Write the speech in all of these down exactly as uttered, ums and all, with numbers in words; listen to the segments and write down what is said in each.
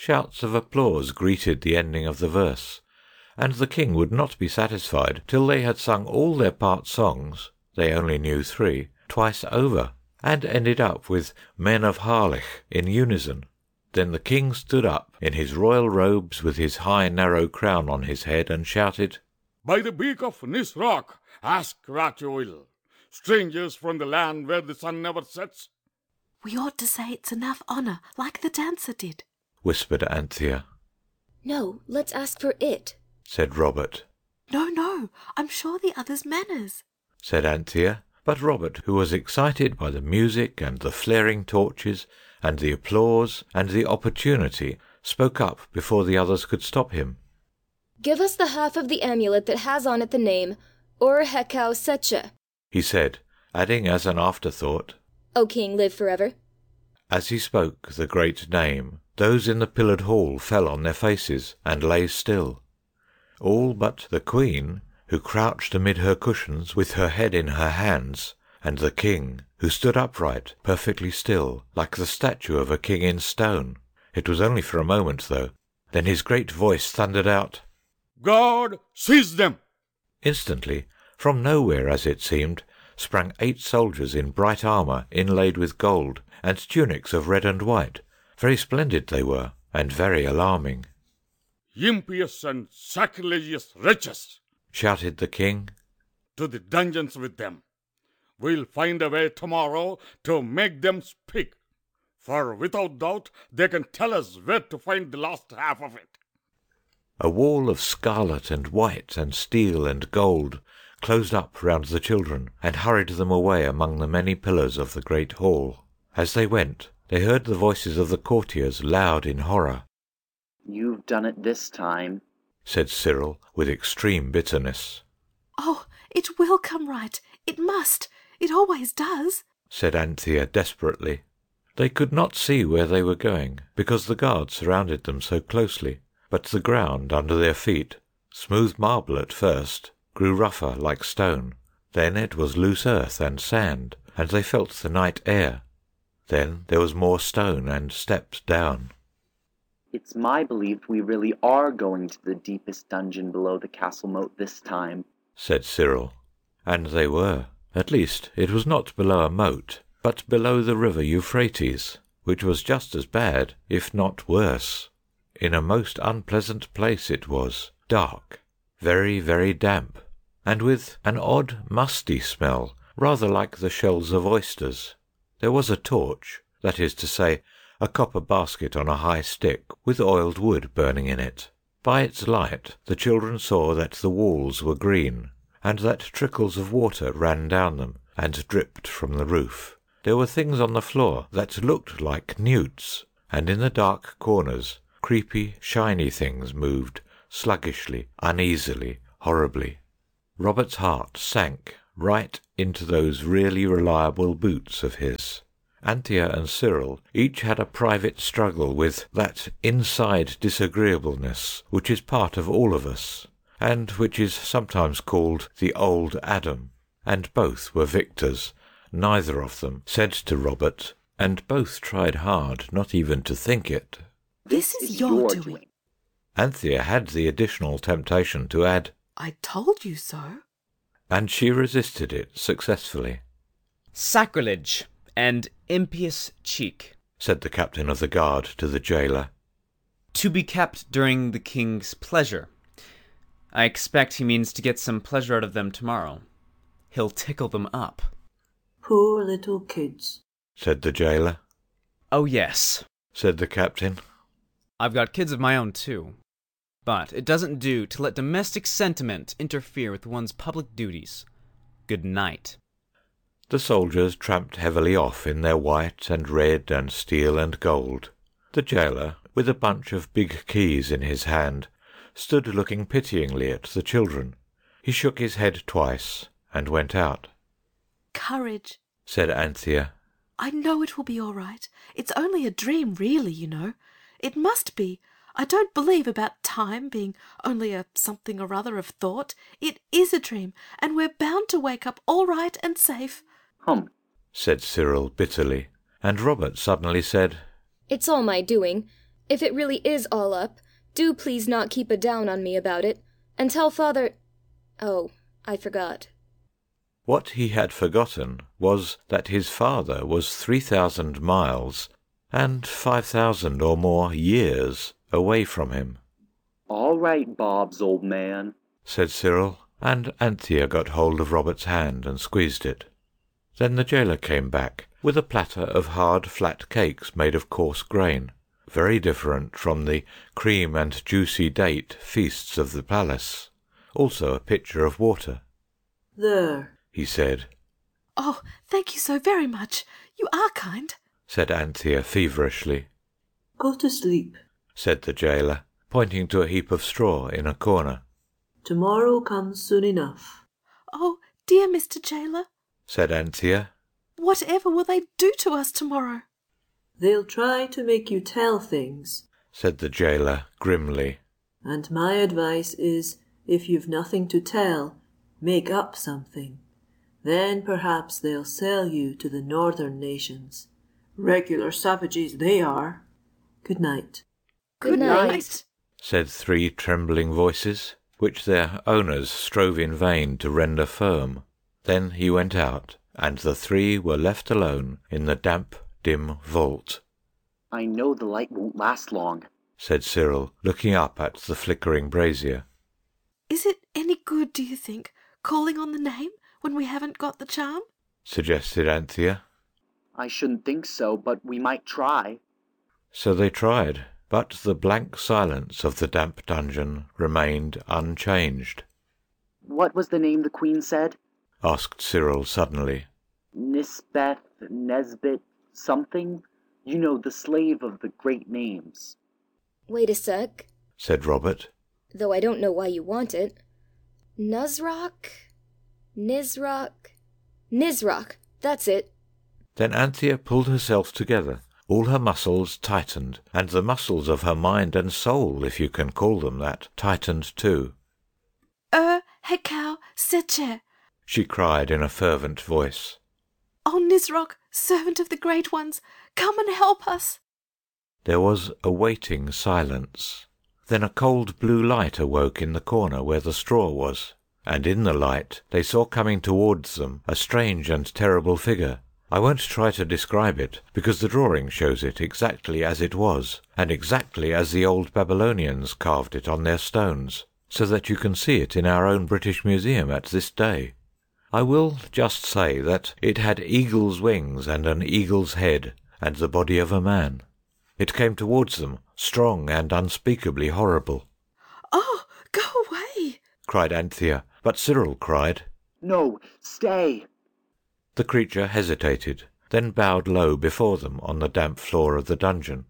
Shouts of applause greeted the ending of the verse, and the king would not be satisfied till they had sung all their part songs (they only knew three) twice over, and ended up with Men of Harlech in unison. Then the king stood up in his royal robes with his high narrow crown on his head and shouted, "By the beak of Nisroch, ask what you will, strangers from the land where the sun never sets." "We ought to say it's enough honour, like the dancer did," whispered Anthea. "No, let's ask for it," said Robert. "No, no, I'm sure the others' manners," said Anthea, but Robert, who was excited by the music and the flaring torches and the applause and the opportunity, spoke up before the others could stop him. "Give us the half of the amulet that has on it the name Ur Hekau Setche," he said, adding as an afterthought, "O king, live forever." As he spoke the great name, those in the pillared hall fell on their faces and lay still. All but the queen, who crouched amid her cushions with her head in her hands, and the king, who stood upright, perfectly still, like the statue of a king in stone. It was only for a moment, though. Then his great voice thundered out, "God, seize them!" Instantly, from nowhere as it seemed, sprang eight soldiers in bright armour inlaid with gold, and tunics of red and white. Very splendid they were, and very alarming. "Impious and sacrilegious wretches!" shouted the king. "To the dungeons with them! We'll find a way tomorrow to make them speak, for without doubt they can tell us where to find the last half of it." A wall of scarlet and white and steel and gold closed up round the children and hurried them away among the many pillars of the great hall. As they went, they heard the voices of the courtiers loud in horror. "You've done it this time," said Cyril with extreme bitterness. "Oh, it will come right. It must. It always does," said Anthea desperately. They could not see where they were going, because the guard surrounded them so closely, but the ground under their feet, smooth marble at first, grew rougher like stone. Then it was loose earth and sand, and they felt the night air. Then there was more stone and steps down. "It's my belief we really are going to the deepest dungeon below the castle moat this time," said Cyril. And they were. At least it was not below a moat, but below the river Euphrates, which was just as bad, if not worse. In a most unpleasant place it was, dark, very, very damp, and with an odd musty smell, rather like the shells of oysters. There was a torch, that is to say, a copper basket on a high stick with oiled wood burning in it. By its light the children saw that the walls were green, and that trickles of water ran down them and dripped from the roof. There were things on the floor that looked like newts, and in the dark corners creepy, shiny things moved sluggishly, uneasily, horribly. Robert's heart sank right into those really reliable boots of his. Anthea and Cyril each had a private struggle with that inside disagreeableness which is part of all of us, and which is sometimes called the old Adam, and both were victors. Neither of them said to Robert, and both tried hard not even to think it, "This is your doing." Anthea had the additional temptation to add, "I told you so," and she resisted it successfully. "Sacrilege and impious cheek," said the captain of the guard to the jailer. "To be kept during the king's pleasure. I expect he means to get some pleasure out of them tomorrow. He'll tickle them up." "Poor little kids," said the jailer. "Oh yes," said the captain. "I've got kids of my own too. But it doesn't do to let domestic sentiment interfere with one's public duties. Good night." The soldiers tramped heavily off in their white and red and steel and gold. The jailer, with a bunch of big keys in his hand, stood looking pityingly at the children. He shook his head twice and went out. "Courage," said Anthea. "I know it will be all right. It's only a dream, really, you know. It must be. I don't believe about time being only a something or other of thought. It is a dream, and we're bound to wake up all right and safe." "Hum," said Cyril bitterly, and Robert suddenly said, "It's all my doing. If it really is all up, do please not keep a down on me about it, and tell father— Oh, I forgot. What he had forgotten was that his father was three thousand miles and five thousand or more years away from him. All right, Bob's old man, said Cyril, and Anthea got hold of Robert's hand and squeezed it. Then the jailer came back with a platter of hard, flat cakes made of coarse grain, very different from the cream and juicy date feasts of the palace, also a pitcher of water. There, he said. Oh, thank you so very much. You are kind, said Anthea feverishly. go to sleep. Said the jailer, pointing to a heap of straw in a corner. Tomorrow comes soon enough. Oh, dear Mister Jailer, said Anthea. Whatever will they do to us tomorrow? They'll try to make you tell things, said the jailer grimly. and my advice is, if you've nothing to tell, make up something. Then perhaps they'll sell you to the northern nations. Regular savages they are. Good night. Good night. Said three trembling voices, which their owners strove in vain to render firm. Then he went out, and the three were left alone in the damp, dim vault. I know the light won't last long, said Cyril, looking up at the flickering brazier. Is it any good, do you think, calling on the name when we haven't got the charm? Suggested Anthea. I shouldn't think so, but we might try. So they tried, but the blank silence of the damp dungeon remained unchanged. What was the name the Queen said? Asked Cyril suddenly. Nisbeth, Nesbit, something? You know, the slave of the great names. Wait a sec, said Robert. though I don't know why you want it. Nuzrock? Nizrock? Nizrock, that's it. Then Anthea pulled herself together. All her muscles tightened, and the muscles of her mind and soul, if you can call them that, tightened too. Er, Hekau, Seche. She cried in a fervent voice. Oh, Nizrock, servant of the Great Ones, come and help us. There was a waiting silence. Then a cold blue light awoke in the corner where the straw was, and in the light they saw coming towards them a strange and terrible figure. I won't try to describe it, because the drawing shows it exactly as it was, and exactly as the old Babylonians carved it on their stones, so that you can see it in our own British Museum at this day. I will just say that it had eagle's wings and an eagle's head, and the body of a man. It came towards them, strong and unspeakably horrible. Oh, go away, cried Anthea, but Cyril cried, No, stay. The creature hesitated, then bowed low before them on the damp floor of the dungeon.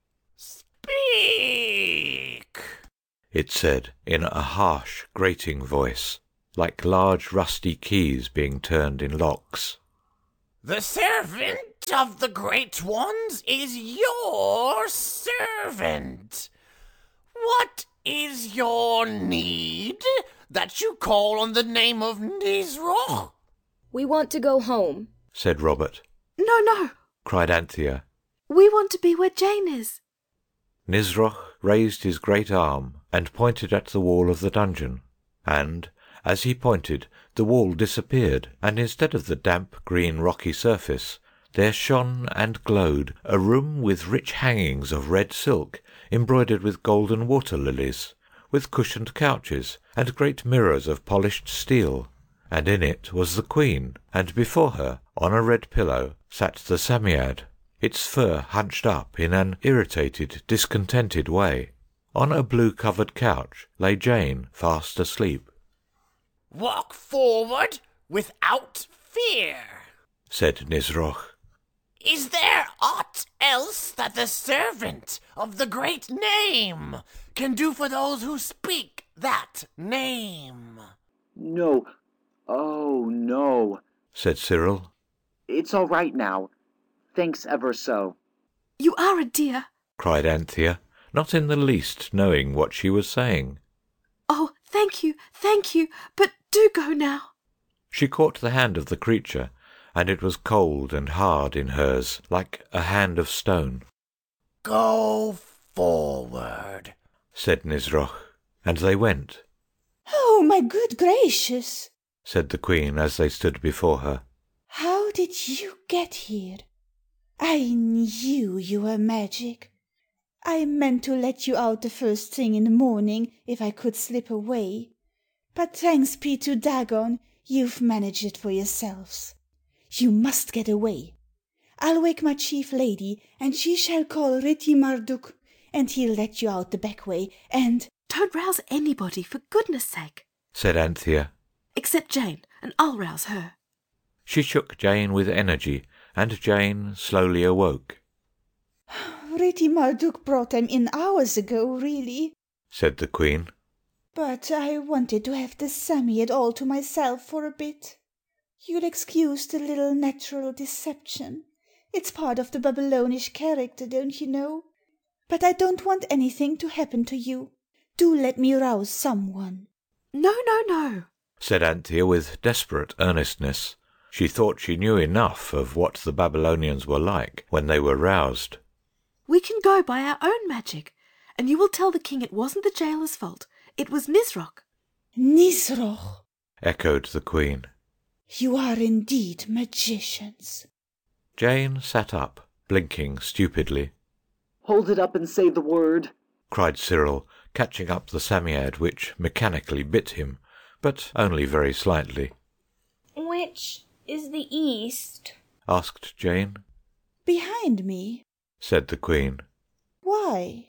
Speak, it said in a harsh, grating voice, like large rusty keys being turned in locks. The servant of the Great Ones is your servant. What is your need that you call on the name of Nizroch? We want to go home, said Robert. No, no, cried Anthea. we want to be where Jane is. Nizroch raised his great arm and pointed at the wall of the dungeon, and, as he pointed, the wall disappeared, and instead of the damp green rocky surface, there shone and glowed a room with rich hangings of red silk embroidered with golden water lilies, with cushioned couches and great mirrors of polished steel. And in it was the Queen, and before her, on a red pillow, sat the Psammead, its fur hunched up in an irritated, discontented way. On a blue-covered couch lay Jane, fast asleep. Walk forward without fear, said Nizroch. Is there aught else that the servant of the great name can do for those who speak that name? No. Oh, no. said Cyril. It's all right now. Thanks ever so. You are a dear. cried Anthea, not in the least knowing what she was saying. Oh, thank you, thank you, but do go now. She caught the hand of the creature, and it was cold and hard in hers, like a hand of stone. Go forward, said Nisroch, and they went. Oh, my good gracious, said the Queen as they stood before her. How did you get here? I knew you were magic. I meant to let you out the first thing in the morning if I could slip away. But thanks be to Dagon, you've managed it for yourselves. You must get away. I'll wake my chief lady, and she shall call Ritti Marduk, and he'll let you out the back way, and— Don't rouse anybody, for goodness sake, said Anthea. Except Jane, and I'll rouse her. She shook Jane with energy, and Jane slowly awoke. Ritti Marduk brought them in hours ago, really, said the Queen. But I wanted to have the Samiyad all to myself for a bit. You'll excuse the little natural deception. It's part of the Babylonish character, don't you know? But I don't want anything to happen to you. Do let me rouse someone. No, no, no, said Anthea with desperate earnestness. She thought she knew enough of what the Babylonians were like when they were roused. We can go by our own magic, and you will tell the king it wasn't the jailer's fault. It was Nisroch. Nisroch, echoed the Queen. You are indeed magicians. Jane sat up, blinking stupidly. Hold it up and say the word, cried Cyril, catching up the Samiyad, which mechanically bit him, but only very slightly. Which is the east? asked Jane. Behind me, said the Queen. Why?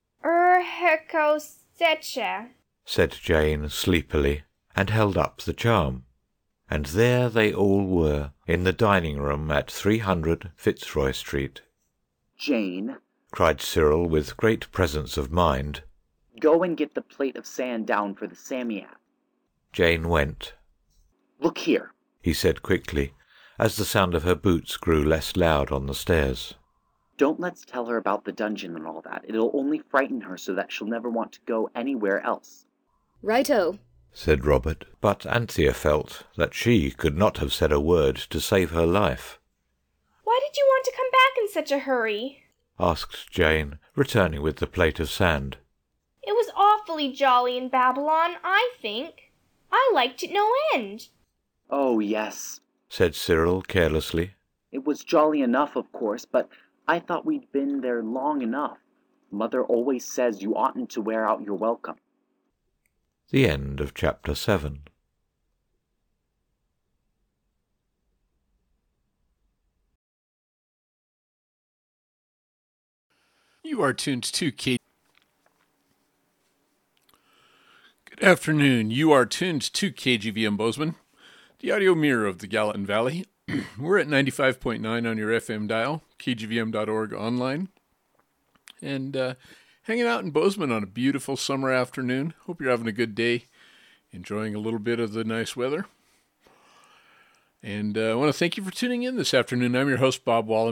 Ur-Heko-Secha, said Jane sleepily, and held up the charm. And there they all were, in the dining room at three hundred Fitzroy Street. Jane, cried Cyril with great presence of mind. Go and get the plate of sand down for the Samiyad. Jane went. Look here, he said quickly, as the sound of her boots grew less loud on the stairs. Don't let's tell her about the dungeon and all that. It'll only frighten her so that she'll never want to go anywhere else. Righto, said Robert, but Anthea felt that she could not have said a word to save her life. Why did you want to come back in such a hurry? asked Jane, returning with the plate of sand. It was awfully jolly in Babylon, I think. I liked it no end. Oh, yes, said Cyril carelessly. It was jolly enough, of course, but I thought we'd been there long enough. Mother always says you oughtn't to wear out your welcome. The end of chapter seven. You are tuned to K. Good afternoon. You are tuned to K G V M Bozeman, the audio mirror of the Gallatin Valley. We're at ninety-five point nine on your F M dial, K G V M dot org online, and uh, hanging out in Bozeman on a beautiful summer afternoon. Hope you're having a good day, enjoying a little bit of the nice weather. And uh, I want to thank you for tuning in this afternoon. I'm your host, Bob Wallem.